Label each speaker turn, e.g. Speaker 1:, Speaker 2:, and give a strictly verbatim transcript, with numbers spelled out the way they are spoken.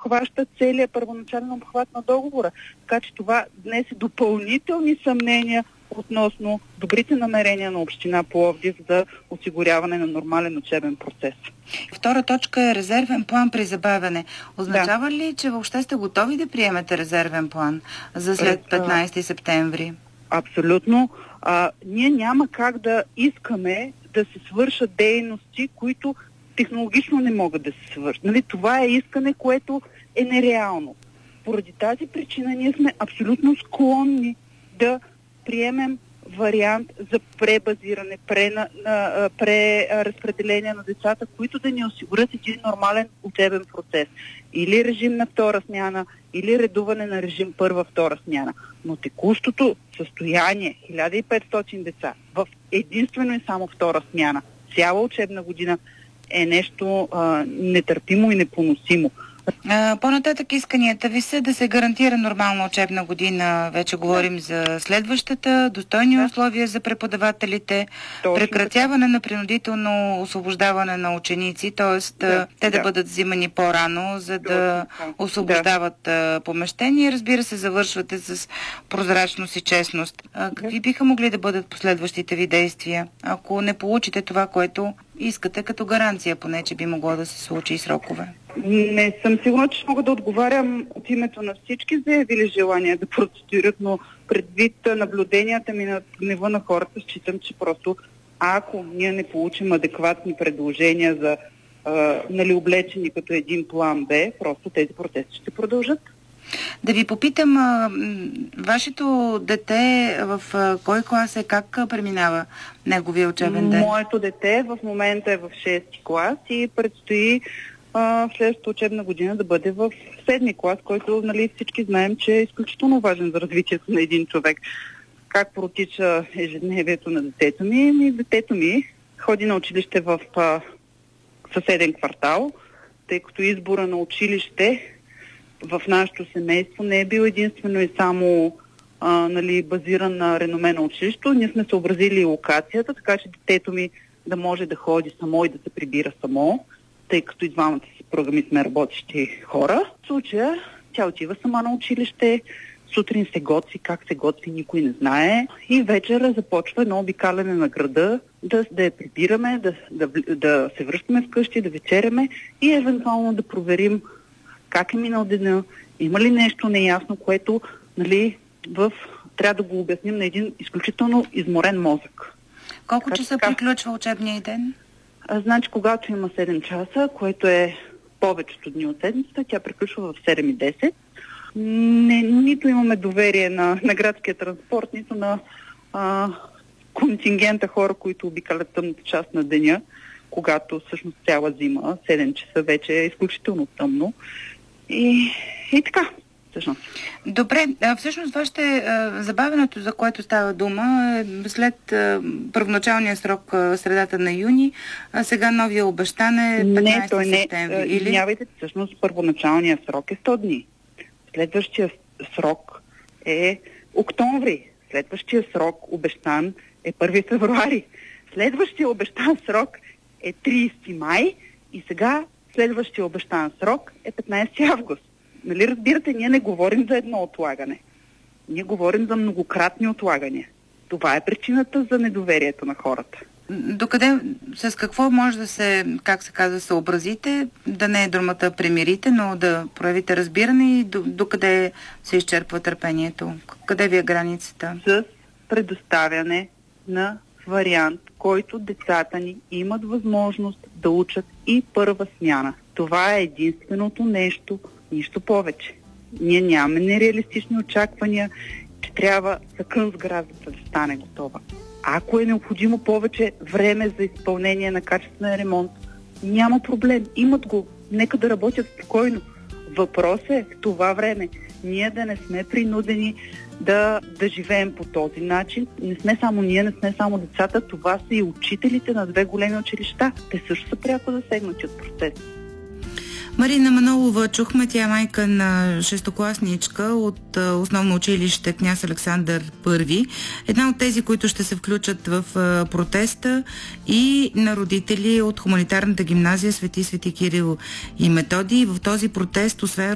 Speaker 1: обхваща целият първоначален обхват на договора. Така че това днес е допълнителни съмнения относно добрите намерения на община Пловдив за осигуряване на нормален учебен процес.
Speaker 2: Втора точка е резервен план при забавяне. Означава да. ли, че въобще сте готови да приемете резервен план за след петнайсети септември?
Speaker 1: Абсолютно. А, ние няма как да искаме да се свършат дейности, които технологично не могат да се свършат. Нали, това е искане, което е нереално. Поради тази причина ние сме абсолютно склонни да приемем вариант за пребазиране, преразпределение на децата, които да ни осигурят един нормален учебен процес. Или режим на втора смяна, или редуване на режим първа-втора смяна. Но текущото състояние, хиляда и петстотин деца, в единствено и само втора смяна, цяла учебна година, е нещо а, нетърпимо и непоносимо.
Speaker 2: По-нататък исканията ви са да се гарантира нормална учебна година. Вече говорим да. за следващата, достойни да. условия за преподавателите, Точно прекратяване така. на принудително освобождаване на ученици, т.е. Да. те да, да бъдат взимани по-рано, за да Точно. освобождават да. помещения. Разбира се, завършвате с прозрачност и честност. А, какви да. биха могли да бъдат последващите ви действия, ако не получите това, което искате като гаранция, поне че би могло да се случи и срокове?
Speaker 1: Не съм сигурна, че мога да отговарям от името на всички заявили желание да протестират, но предвид наблюденията ми на гнева на хората, считам, че просто ако ние не получим адекватни предложения за а, нали, облечени като един план Б, просто тези протести ще продължат.
Speaker 2: Да ви попитам, а, вашето дете в а, кой клас е, как преминава неговия учебен ден?
Speaker 1: Моето дете в момента е в шести клас и предстои в следващата учебна година да бъде в седми клас, който, нали, всички знаем, че е изключително важен за развитието на един човек. Как протича ежедневието на детето ми? Ми детето ми ходи на училище в а, съседен квартал, тъй като избора на училище в нашето семейство не е бил единствено и само а, нали, базиран на реноме на училището. Ние сме съобразили локацията, така че детето ми да може да ходи само и да се прибира само, тъй като и двамата си програми сме работещи хора. В случая тя отива сама на училище, сутрин се готви, как се готви никой не знае и вечер започва едно обикаляне на града, да, да я прибираме, да, да, да се връщаме вкъщи, да вечеряме и евентуално да проверим как е минал деня, има ли нещо неясно, което, нали, в... трябва да го обясним на един изключително изморен мозък.
Speaker 2: Колко
Speaker 1: така,
Speaker 2: часа
Speaker 1: така...
Speaker 2: приключва учебния ден?
Speaker 1: А, значи, когато има седем часа, което е повечето дни от седмицата, тя приключва в седем и десет. Не, нито имаме доверие на, на градския транспорт, нито на а, контингента хора, които обикалят тъмната част на деня, когато всъщност цяла зима, седем часа вече е изключително тъмно. И, и така. Всъщност.
Speaker 2: Добре, а, всъщност вашето забавянето, за което става дума, е след а, първоначалния срок а, средата на юни, а сега новия обещан е петнайсети септември. Не,
Speaker 1: или? Извинявайте, всъщност първоначалният срок е сто дни. Следващия срок е октомври. Следващия срок обещан е първи февруари. Следващия обещан срок е трийсети май и сега следващия обещан срок е петнайсети август. Нали разбирате, ние не говорим за едно отлагане. Ние говорим за многократни отлагания. Това е причината за недоверието на хората.
Speaker 2: Докъде, с какво може да се, как се казва, съобразите, да не е думата примирите, но да проявите разбиране и до, докъде се изчерпва търпението? Къде ви е границата?
Speaker 1: С предоставяне на вариант, който децата ни имат възможност да учат и първа смяна. Това е единственото нещо, нищо повече. Ние нямаме нереалистични очаквания, че трябва съкън сградата да стане готова. Ако е необходимо повече време за изпълнение на качествен ремонт, няма проблем. Имат го. Нека да работят спокойно. Въпросът е в това време ние да не сме принудени да, да живеем по този начин. Не сме само ние, не сме само децата, това са и учителите на две големи училища. Те също са пряко засегнати от процеса.
Speaker 2: Марина Манолова чухме, тя е майка на шестокласничка от основно училище Княз Александър Първи. Една от тези, които ще се включат в протеста, и на родители от хуманитарната гимназия Свети Свети Кирил и Методий. В този протест, освен